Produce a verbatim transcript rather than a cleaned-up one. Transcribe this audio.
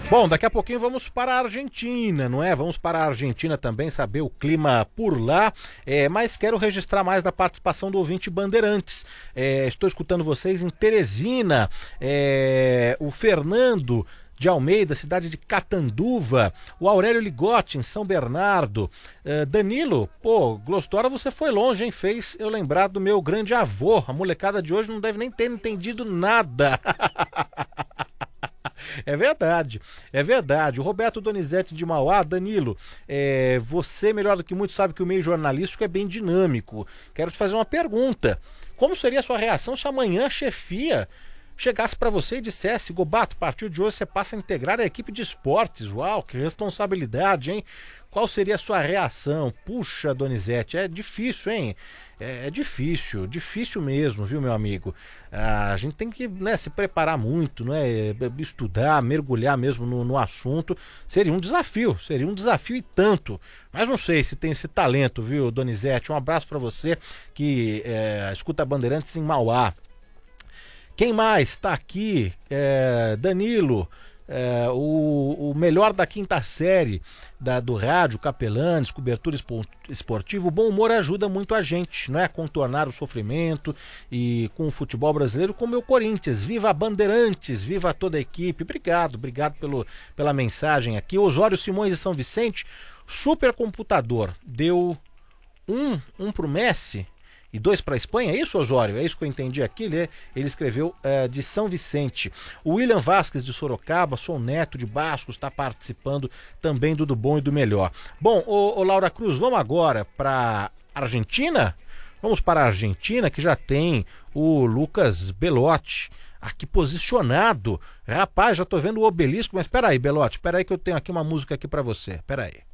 Bom, daqui a pouquinho vamos para a Argentina, não é? Vamos para a Argentina também, saber o clima por lá, é, mas quero registrar mais da participação do ouvinte Bandeirantes. É, estou escutando vocês em Teresina, é, o Fernando de Almeida, cidade de Catanduva, o Aurélio Ligotti em São Bernardo, uh, Danilo, pô, Glostora, você foi longe, hein? Fez eu lembrar do meu grande avô. A molecada de hoje não deve nem ter entendido nada. É verdade, é verdade. O Roberto Donizete de Mauá, Danilo, é, você melhor do que muito sabe que o meio jornalístico é bem dinâmico. Quero te fazer uma pergunta. Como seria a sua reação se amanhã a chefia chegasse para você e dissesse: Gobato, a partir de hoje você passa a integrar a equipe de esportes? Uau, que responsabilidade, hein? Qual seria a sua reação? Puxa, Donizete, é difícil, hein? É, é difícil, difícil mesmo, viu, meu amigo? Ah, a gente tem que, né, se preparar muito, né? Estudar, mergulhar mesmo no, no assunto. Seria um desafio, seria um desafio e tanto. Mas não sei se tem esse talento, viu, Donizete? Um abraço para você que é, escuta Bandeirantes em Mauá. Quem mais está aqui? É, Danilo, é, o, o melhor da quinta série da, do rádio, Capelanes, cobertura esportiva. O bom humor ajuda muito a gente, não é? A contornar o sofrimento e com o futebol brasileiro, como é o Corinthians. Viva Bandeirantes, viva toda a equipe. Obrigado, obrigado pelo, pela mensagem aqui. Osório Simões de São Vicente, supercomputador, deu um, um pro Messi e dois para a Espanha, é isso, Osório? É isso que eu entendi aqui. Ele, ele escreveu uh, de São Vicente. O William Vasquez de Sorocaba, sou neto de Bascos, está participando também do Do Bom e do Melhor. Bom, ô, ô Laura Cruz, vamos agora para Argentina? Vamos para a Argentina, que já tem o Lucas Belotti aqui posicionado. Rapaz, já tô vendo o obelisco, mas espera aí, Belotti, espera aí que eu tenho aqui uma música aqui para você. Espera aí.